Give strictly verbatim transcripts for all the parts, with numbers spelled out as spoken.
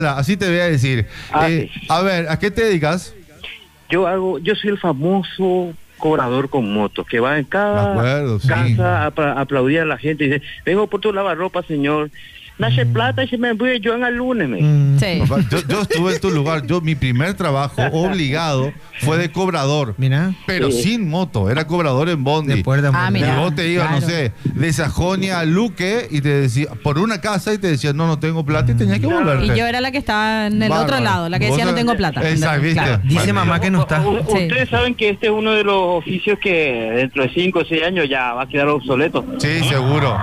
Así te voy a decir. Ah, Eh, sí. a ver, ¿a qué te dedicas? Yo hago, yo soy el famoso cobrador con moto, que va en Me cada acuerdo, sí. casa a, apla- aplaudir a la gente y dice, vengo por tu lavarropa, señor. Nace plata y se me voy yo en el lunes. Me. Mm. Sí. Papá, yo, yo estuve en tu lugar. Yo, mi primer trabajo obligado fue de cobrador. Mira, Pero Sí. sin moto. Era cobrador en bondi. de puerta a Ah, puerta. Y mira. vos te ibas, Claro. no sé, de Sajonia a Luque y te decía, por una casa y te decía, no, no tengo plata y tenías que Claro. volverte. Y yo era la que estaba en el Bárbaro. otro lado, la que decía Vos no sos- tengo plata. Exacto, ¿viste? Claro. Dice Bueno, mamá que no está. U- u- Sí. Ustedes saben que este es uno de los oficios que dentro de cinco o seis años ya va a quedar obsoleto. Sí, seguro.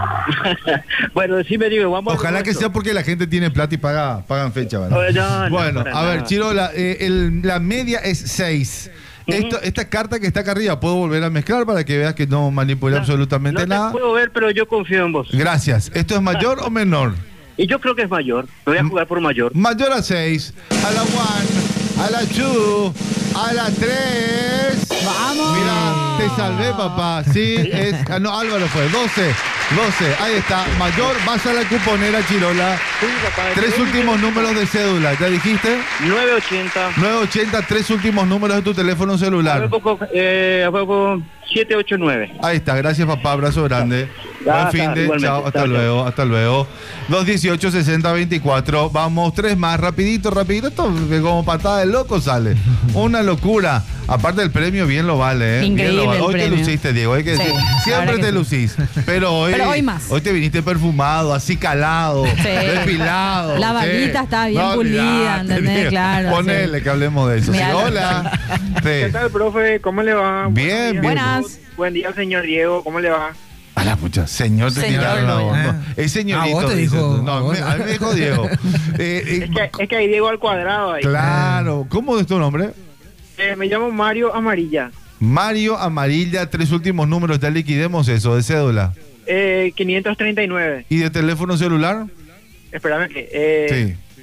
Bueno, sí me digo, vamos Ojalá a que sea porque la gente tiene plata y paga, pagan fecha, ¿verdad? Oye, no, no, Bueno, para a ver, nada. Chirola, eh, el- la media es seis. Esto, esta carta que está acá arriba, ¿puedo volver a mezclar para que veas que no manipulé absolutamente No te nada? puedo ver, pero yo confío en vos. Gracias. ¿Esto es mayor o menor? Y yo creo que es mayor. Me voy a jugar por mayor. Mayor a seis, a la one, a la two, a la tres. ¡Vamos! Mira, te salvé, papá. Sí, es. Ah, no, Álvaro fue. doce, doce. Ahí está. Mayor, vas a la cuponera, Chirola. Sí, papá. Tres últimos números de cédula. ¿Ya dijiste? nueve ochenta. nueve ochenta, tres últimos números de tu teléfono celular. Eh, a poco siete ocho nueve. Ahí está, gracias papá, abrazo grande. Ya, Buen fin está, de, igualmente. chao, hasta Chao, chao. luego, hasta luego. dos dieciocho sesenta veinticuatro, vamos, tres más, rapidito, rapidito, esto que como patada de loco sale. Una locura. Aparte el premio bien lo vale, ¿eh? Increíble Bien lo vale. el Hoy premio. te luciste, Diego, hay que Sí, decir. la verdad Siempre que te sí. lucís, pero hoy, Pero hoy más. hoy te viniste perfumado, así calado, Sí. depilado. La sí. barbita está bien No, pulida, olvidate, ¿entendés? Diego. Claro, Ponele sí. que hablemos de eso. Sí, Mira, hola. ¿Qué Sí. tal, profe? ¿Cómo le va? Bien, Buenos días. bien. Buenas. Buen día, señor Diego. ¿Cómo le va? A la pucha, señor te Señor, tiraron la no, voz. ya. No, es señorito. Ah, vos te dice dijo, tú. No, a vos. me- a mí me dijo Diego. Eh, eh, Es que, es que hay Diego al cuadrado ahí. claro. ¿Cómo es tu nombre? Eh, me llamo Mario Amarilla. Mario Amarilla, tres últimos números, ya liquidemos eso, de cédula. Eh, quinientos treinta y nueve. ¿Y de teléfono celular? Espérame que... Eh, Sí,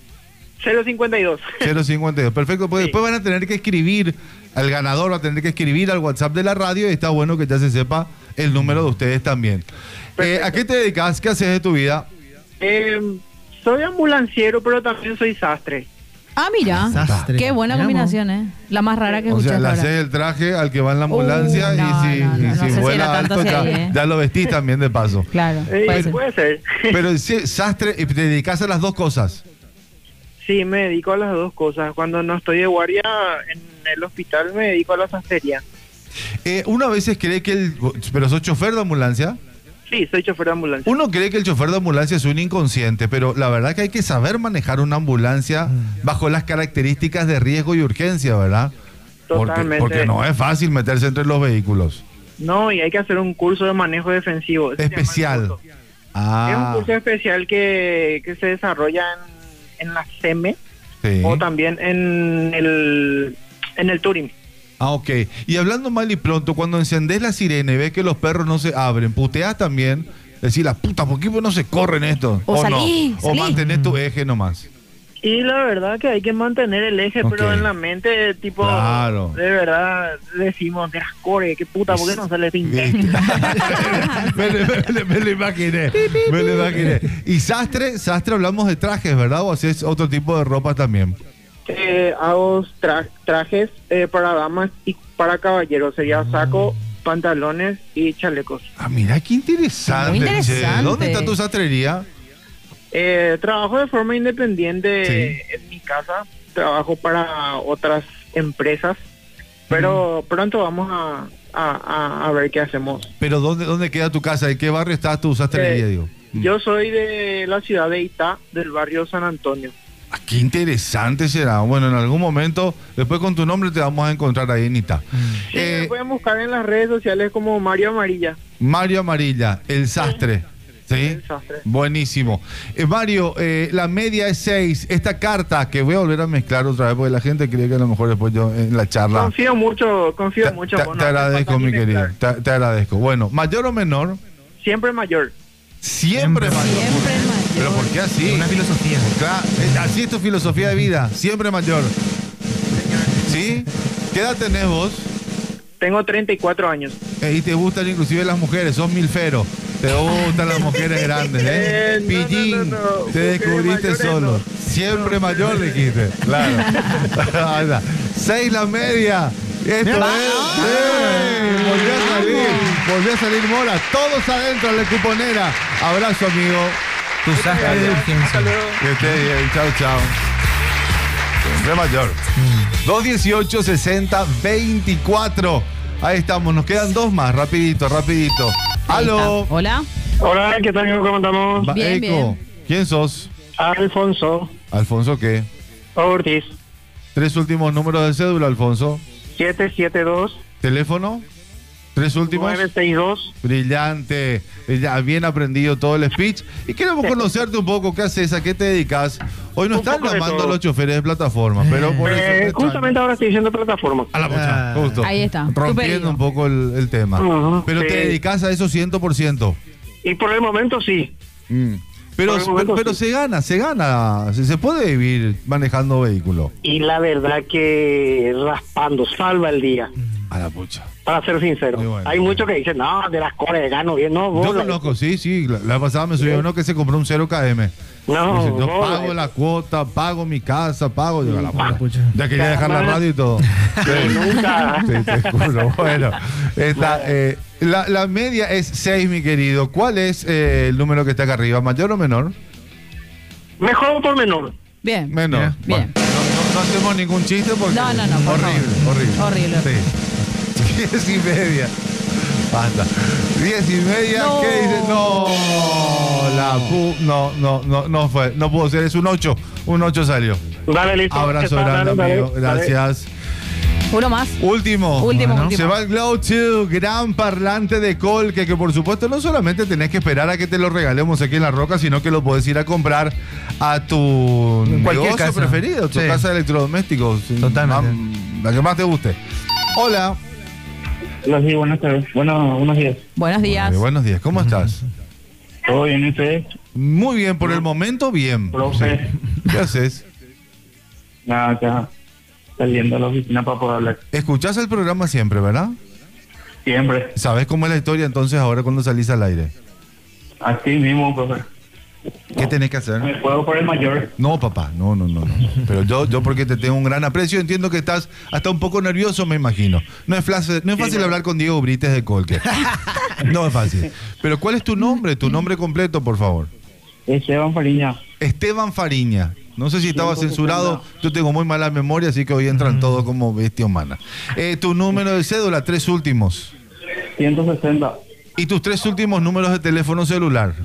cero cincuenta y dos. cero cincuenta y dos. Perfecto, pues Sí. después van a tener que escribir, al ganador va a tener que escribir al WhatsApp de la radio y está bueno que ya se sepa el número de ustedes también. Eh, Perfecto. ¿A qué te dedicas? ¿Qué haces de tu vida? Eh, soy ambulanciero, pero también soy sastre. Ah, mira. Sastre. Qué buena Mirá, combinación, ¿eh? La más rara que O escuché sea, le hasta haces ahora. el traje al que va en la ambulancia Uh, y no, si, no, no, y no si sé si vuela era tanto alto así ya, ahí, ¿eh? ya lo vestís también de paso. Claro. Eh, puede ser. puede ser. Pero sí, sastre, y te dedicas a las dos cosas. Sí, me dedico a las dos cosas. Cuando no estoy de guardia en el hospital, me dedico a la sastrería. Eh, uno a veces cree que el... Pero sos chofer de ambulancia. Sí, soy chofer de ambulancia. Uno cree que el chofer de ambulancia es un inconsciente, pero la verdad que hay que saber manejar una ambulancia bajo las características de riesgo y urgencia, ¿verdad? Porque, Totalmente. porque no es fácil meterse entre los vehículos. No, y hay que hacer un curso de manejo defensivo. Ese se llama el Especial. curso. Es un Ah, curso especial que, que se desarrolla en, en la C E M E sí. o también en el, en el Turing. Ah, ok. Y hablando mal y pronto, cuando encendés la sirena y ves que los perros no se abren, puteás también, decís, la puta, ¿por qué no se corren esto? O salí, no. O salí. mantenés tu eje nomás. Y la verdad que hay que mantener el eje, Ok. pero en la mente, tipo, Claro. de verdad decimos, de las core, qué puta, ¿por qué no sale pinte? me, lo- me lo- me lo imaginé, me lo imaginé. Y sastre, sastre hablamos de trajes, ¿verdad? ¿O haces otro tipo de ropa también? Eh, hago tra- trajes eh, para damas y para caballeros, sería saco, pantalones y chalecos. Ah, mira, qué interesante. Muy che. interesante. ¿Dónde está tu sastrería? Eh, trabajo de forma independiente Sí. en mi casa, trabajo para otras empresas, pero pronto vamos a, a, a- a ver qué hacemos. Pero ¿dónde, dónde queda tu casa? ¿En qué barrio está tu sastrería, Eh, digo? Mm. Yo soy de la ciudad de Itá, del barrio San Antonio. Ah, qué interesante será. Bueno, en algún momento, después con tu nombre te vamos a encontrar ahí en Ita. Sí, Eh, me pueden buscar en las redes sociales como Mario Amarilla. Mario Amarilla, el sastre. ¿Sí? El sastre. Buenísimo. Eh, Mario, eh, la media es seis. Esta carta, que voy a volver a mezclar otra vez, porque la gente cree que a lo mejor después yo en la charla... Confío mucho, confío Te, mucho. te- vos, te no hace agradezco, falta mi ni querido. pensar. Te, te agradezco. Bueno, mayor o menor, Siempre mayor. siempre, Siempre. mayor. Siempre mayor. Pero ¿por qué así? Una filosofía. Claro, eh, así es tu filosofía de vida, siempre mayor. ¿Sí? ¿Qué edad tenés vos? Tengo treinta y cuatro años. Eh, y te gustan inclusive las mujeres, sos milfero. Te gustan las mujeres grandes, ¿eh? Eh, no, Pillín, no, no, no. te descubriste Mujeres mayores solo. no. Siempre mayor, dijiste. Claro. Ahí está. Seis la media. Esto es. Sí, volvió a salir. Volvió a salir Mola. Todos adentro de la cuponera. Abrazo, amigo. Tu sastre de urgencia. Que esté bien. Chao, chao. Siempre mayor. dos dieciocho sesenta veinticuatro. Ahí estamos. Nos quedan dos más. Rapidito, rapidito. Ahí Aló. está. Hola. Hola, ¿qué tal? ¿Cómo estamos? Va- Bien, Eco. bien. ¿Quién sos? Alfonso Alfonso, ¿qué? Ortiz, Tres últimos números de cédula, Alfonso. siete siete dos, Teléfono. Tres últimos. nueve seis dos. Brillante. Eh, ya bien aprendido todo el speech. Y queremos conocerte un poco. ¿Qué haces? ¿A qué te dedicas? Hoy no Un están poco de llamando a todo. los choferes de plataforma, pero por eso. Eh, justamente ahora estoy haciendo plataforma. A la pucha, Ah, justo. ahí está, tu Rompiendo pedido. un poco el, el tema. Ujú, Pero sí. te dedicas a eso cien por ciento. Y por el momento sí. Mm. Pero, Por el momento, pero, pero sí. se gana, se gana. Se, se puede vivir manejando vehículo. Y la verdad que raspando, salva el día. A la pucha. Para ser sincero. Muy bueno. Hay muchos que dicen, no, de las cores gano bien. No, vos Yo la- conozco, sí, sí. La, la pasada me subió uno que se compró un cero kilómetros. No, Dice, yo vos pago la cuota, pago mi casa, pago. Digo, a la puta. pucha. Ya quería dejar la radio y todo. Sí, nunca. Sí, te juro. Bueno, esta, eh, la, la media es seis, mi querido. ¿Cuál es eh, el número que está acá arriba? ¿Mayor o menor? Mejor por menor. Bien. Menor. Bien. Bueno, no, no- no hacemos ningún chiste porque. No, no, no, por Horrible, favor. horrible. Horrible. Sí. Diez y media. Basta. Diez y media. No. ¿Qué dice? No. La pu. No, no, no, no fue. No pudo ser. Es un ocho. Un ocho salió. Dale, listo. Abrazo Está, grande, dale, amigo. dale, dale. Gracias. Uno más. Último. Último, Bueno, último. Se va el Glow dos, gran parlante de Colque, que por supuesto no solamente tenés que esperar a que te lo regalemos aquí en La Roca, sino que lo podés ir a comprar a tu En cualquier negocio casa. preferido, tu Sí. casa de electrodomésticos. sí, Totalmente. mam- La que más te guste. Hola. Hola, sí, buenas tardes. Bueno, buenos días. Buenos días. Eh, buenos días, ¿cómo estás? ¿Todo bien, y ustedes? Muy bien, por el momento, bien. Profe. Sí. ¿Qué haces? Nada, acá saliendo a la oficina para poder hablar. Escuchás el programa siempre, ¿verdad? Siempre. ¿Sabes cómo es la historia entonces ahora cuando salís al aire? Así mismo, profe. ¿Qué tenés que hacer? Me juego por el mayor. No, papá, no, no, no, no. Pero yo, yo porque te tengo un gran aprecio, entiendo que estás hasta un poco nervioso, me imagino. No es fácil, no es fácil bueno. hablar con Diego Brites de Colque. No es fácil. Pero ¿cuál es tu nombre? Tu nombre completo, por favor. Esteban Fariña. Esteban Fariña. No sé si estaba ciento sesenta. censurado. Yo tengo muy mala memoria, así que hoy entran todos como bestia humana. Eh, tu número de cédula, tres últimos. ciento sesenta. Y tus tres últimos números de teléfono celular.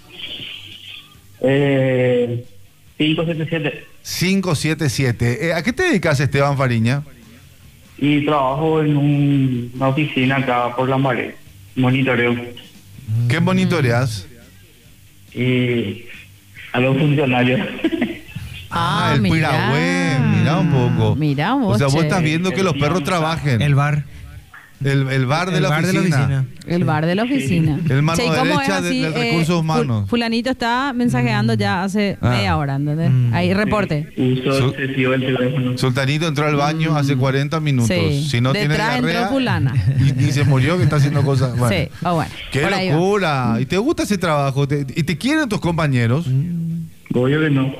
Eh, quinientos setenta y siete. cinco siete siete. Eh, ¿A qué te dedicas, Esteban Fariña? Y trabajo en un- una oficina acá por la Mare. Monitoreo. ¿Qué monitoreas? Y a los funcionarios. Ah, el mirá. Piragüen, mirá un poco. Mirá vos, O sea, vos che. estás viendo que los perros trabajen. El bar. El, el bar de El la bar de la oficina. oficina. El bar de la oficina. El mano Che, ¿y cómo derecha es de- así? de Eh, recursos ful- humanos. Fulanito está mensajeando ya hace Ah. media hora, ¿entendés? Mm. Ahí, reporte. Uso Su- excesivo del teléfono. Sultanito entró al baño hace cuarenta minutos. Sí. Si no tiene Detrás entró diarrea fulana. y, y se murió que está haciendo cosas. Bueno. Sí, oh, bueno. Qué por ahí va. locura. ¿Y te gusta ese trabajo? ¿Te- ¿Y te quieren tus compañeros? Obvio que no.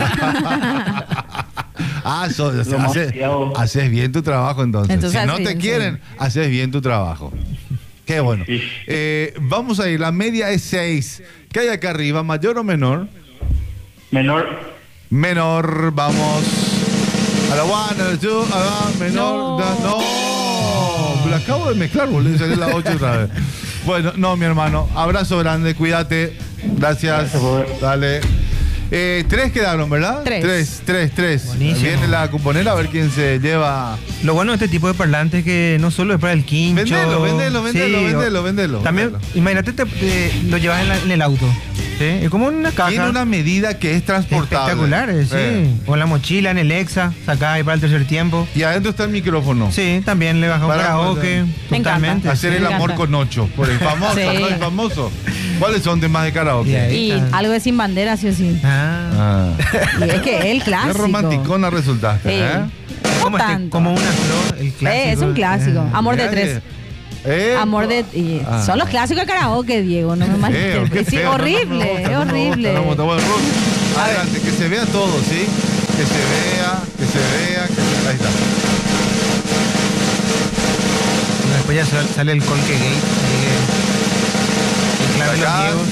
Ah, so- o sea, Lo haces, demasiado. haces bien tu trabajo entonces. Entonces, si no sí, te sí. quieren, haces bien tu trabajo. Qué bueno. Sí. Eh, vamos a ir, la media es seis. ¿Qué hay acá arriba? ¿Mayor o menor? Menor. Menor, vamos. A la one, a la two, a la menor. No. da- no. La acabo de mezclar, boludo. y Salió la ocho otra vez. Bueno, no, mi hermano. Abrazo grande, cuídate. Gracias. Gracias, Robert. Dale. Eh, tres quedaron, ¿verdad? Tres. Tres, tres, tres. Buenísimo. Viene la cuponera a ver quién se lleva. Lo bueno de este tipo de parlantes es que no solo es para el quincho. Vendelo, vendelo, vendelo, Sí, vendelo, o- vendelo. También, vendelo. imagínate, te, te- lo llevas en, la- en el auto. ¿Sí? Es como una caja. Tiene una medida que es transportable. Espectacular, eh, sí. Eh. O en la mochila, en el Exa, sacás ahí para el tercer tiempo. Y adentro está el micrófono. Sí, también le baja un Para- karaoke. Me encanta. Totalmente. Hacer Sí. el Me amor encanta. con ocho. Por el famoso, Sí. ¿no? El famoso. ¿Cuáles son temas de karaoke? Y ahí Y está. algo de sin bandera, sí o sí. Ah. Ah. Y es que el clásico. Qué romanticona resultaste, Sí. ¿eh? No Como, este- tanto. como una flor, el clásico. Eh, es un clásico. Eh. Amor de Mirá tres. que- Eh, Amor de... y Ah. son los clásicos de karaoke, Diego. No me Eh, imagino. qué Sí, feo, no, no me horrible, gusta, es no me gusta, horrible. no me gusta. Bueno, Ruth, Adelante, que se vea todo, ¿sí? Que se vea, que se vea, que se... Ahí está. Después ya sal- sale el Colque Gate. Ahí que- el clan de los Acá. Diegos.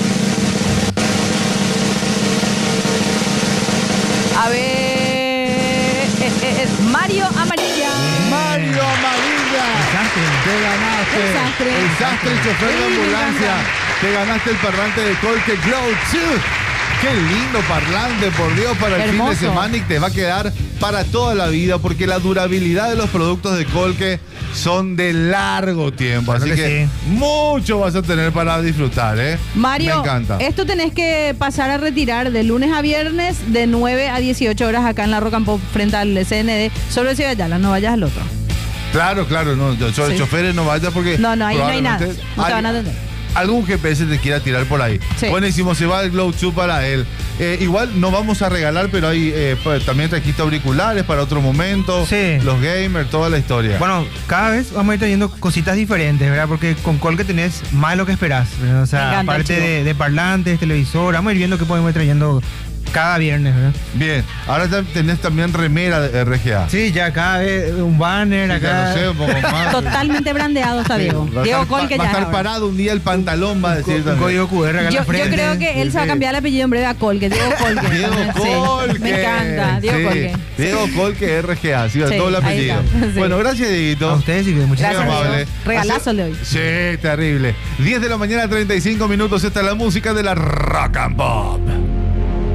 A ver. eh, eh, eh, Mario Amarilla. Mario Amarilla. Desastre. Te ganaste. El sastre. El sastre y chofer de Sí, me ambulancia. encanta. Te ganaste el parlante de Colque Glow dos. Qué lindo parlante, por Dios, para el Hermoso. fin de semana y te va a quedar para toda la vida porque la durabilidad de los productos de Colque son de largo tiempo. Claro Así que que sí. mucho vas a tener para disfrutar, ¿eh? Mario, Me encanta. esto tenés que pasar a retirar de lunes a viernes de nueve a dieciocho horas acá en la Rock and Pop frente al C N D. Solo si Ayala, no vayas al otro. Claro, claro, no, yo, yo- Sí. choferes no vayas porque No, no, ahí no hay nada. probablemente No te hay- van a atender. algún G P S te quiera tirar por ahí. Sí. Buenísimo, se va el Glow dos para él. Eh, igual no vamos a regalar, pero hay eh, pues, también trajiste auriculares para otro momento. Sí. Los gamers, toda la historia. Bueno, cada vez vamos a ir trayendo cositas diferentes, ¿verdad? Porque con Colque tenés más de lo que esperás, ¿verdad? O Me sea, encanta, aparte chico. de, de parlantes, televisor, vamos a ir viendo qué podemos ir trayendo cada viernes, ¿verdad? Bien, ahora ya tenés también remera de R G A. Sí, ya cada vez un banner Sí, ya acá. lo sé, un poco más. Totalmente brandeado está Diego. Va a Diego estar, Colque va a ya. estar es ahora. parado un día el pantalón, va a Un, decir co- un también. código Q R acá en Yo, la frente. yo creo que él se va a cambiar el apellido en breve a Colque. Diego Colque. Diego Sí, Colque. me encanta, Diego Sí, Colque. Diego Colque R G A, sí, Sí, todo el ahí apellido. está, sí. Bueno, gracias, Dieguito. A ustedes y que muchísimas Gracias, Muy amable. Diego. Regalazo el de hoy. Sí, terrible. diez de la mañana, treinta y cinco minutos. Esta es la música de la Rock and Pop.